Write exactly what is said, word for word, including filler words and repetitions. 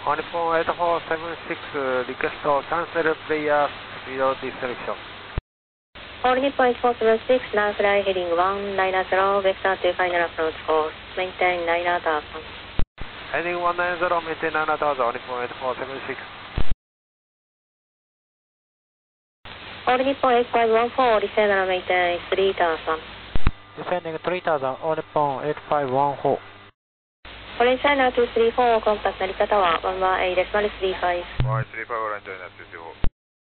On phone eight four seven six, request to cancel player speed deselection. All Nippon eight four seven six, now fly heading one nine zero, vector to final approach course, maintain nine thousand. Heading one nine zero, maintain nine thousand, on Nippon eight four seven six. All Nippon eight five one four, descend maintain three thousand. Descending three thousand, All Nippon eight five one four. Orange China two three four、コンパクトなり方はワンワンエーデシマルスリーファイブ。 ワンワンスリーファイブオランジャイナーツースリーフォー。